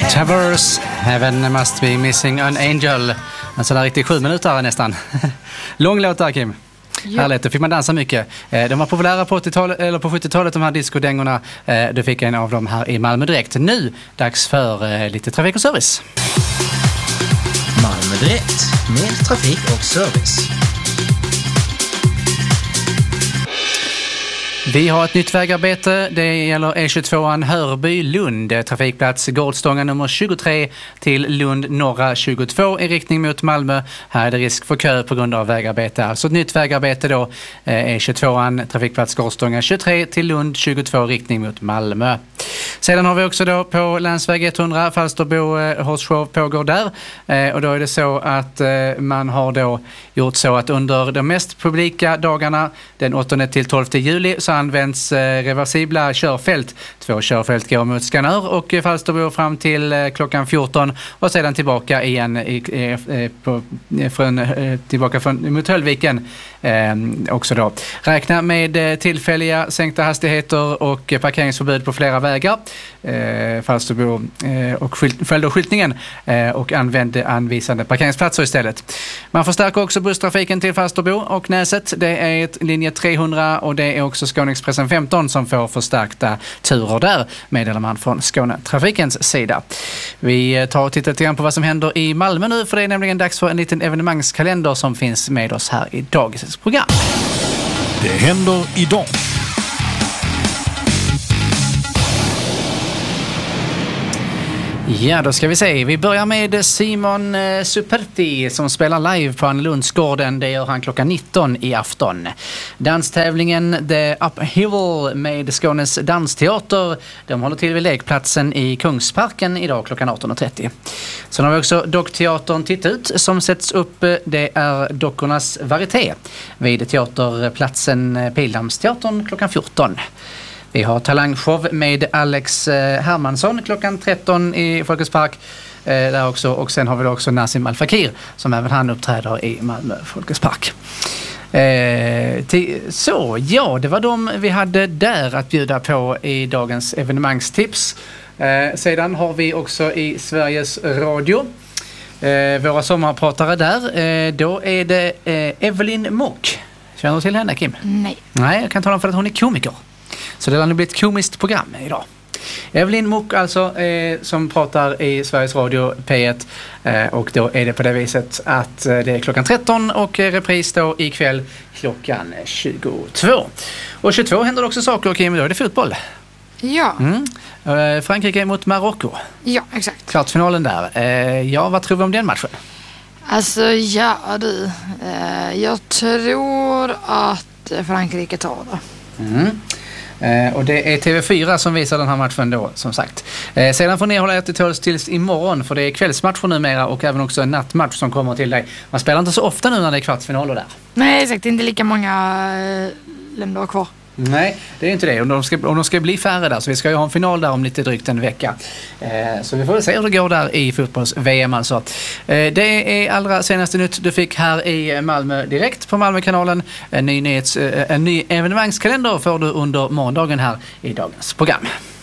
Towers, Heaven Must Be Missing an Angel. En sån där riktigt 7 minuter nästan. Lång låt där, Kim. Ja. Härligt, då fick man dansa mycket. De var populära på 80-talet, eller på 70-talet, de här discodängorna. Du fick en av dem här i Malmö direkt. Nu, dags för lite trafik och service. Malmö direkt med trafik och service. Vi har ett nytt vägarbete. Det gäller E22an Hörby-Lund. Trafikplats Gårdstången nummer 23 till Lund norra 22 i riktning mot Malmö. Här är det risk för kö på grund av vägarbete. Alltså ett nytt vägarbete då. E22an trafikplats Gårdstången 23 till Lund 22 i riktning mot Malmö. Sedan har vi också då på länsväg 100 Falsterbo Horsshow pågår där. Och då är det så att man har då gjort så att under de mest publika dagarna den 8 till 12 juli så används reversibla körfält. 2 körfält går mot Skanör och Falsterbo fram till klockan 14 och sedan tillbaka igen tillbaka från mot Höllviken också då. Räkna med tillfälliga sänkta hastigheter och parkeringsförbud på flera vägar. Falsterbo och följ skyltningen och använd anvisande parkeringsplatser istället. Man förstärker också busstrafiken till Falsterbo och Näset. Det är ett linje 300 och det är också Skåneexpressen 15 som får förstärkta turer där, meddelar man från Skånetrafikens sida. Vi tar och tittar lite grann på vad som händer i Malmö nu, för det är nämligen dags för en liten evenemangskalender som finns med oss här i dagens program. Det händer idag. Ja, då ska vi se. Vi börjar med Simon Superti som spelar live på Annelundsgården. Det gör han klockan 19 i afton. Danstävlingen The Uphill med Skånes dansteater. De håller till vid lekplatsen i Kungsparken idag klockan 18.30. Sen har vi också Dockteatern Titta ut som sätts upp. Det är Dockornas Varieté vid teaterplatsen Pildammsteatern klockan 14. Vi har talangshow med Alex Hermansson klockan 13 i Folkets Park där också. Och sen har vi också Nassim Al Fakir som även han uppträder i Malmö Folkets Park. Så, ja, det var de vi hade där att bjuda på i dagens evenemangstips. Sedan har vi också i Sveriges Radio våra sommarpratare där. Då är det Evelyn Mock. Känner du till henne, Kim? Nej. Nej, jag kan tala om för att hon är komiker. Så det har nu blivit ett komiskt program idag. Evelyn Mock alltså som pratar i Sveriges Radio P1 och då är det på det viset att det är klockan 13 och repris då ikväll klockan 22. Och 22 händer också saker, Kim, då är det fotboll. Ja. Frankrike mot Marocko. Ja, exakt. Kvartsfinalen där. Ja, vad tror vi om den matchen? Alltså, ja du. Jag tror att Frankrike tar det. Och det är TV4 som visar den här matchen då, som sagt. Sedan får ni hålla er till tåls tills imorgon, för det är kvällsmatcher numera och även också en nattmatch som kommer till dig. Man spelar inte så ofta nu när det är kvartsfinaler där. Nej, exakt. Det är inte lika många länder kvar. Nej, det är inte det. Om de ska bli färre där, så vi ska ju ha en final där om lite drygt en vecka. Så vi får se hur det går där i fotbolls-VM alltså. Det är allra senaste nytt du fick här i Malmö direkt på Malmökanalen. En ny evenemangskalender får du under morgondagen här i dagens program.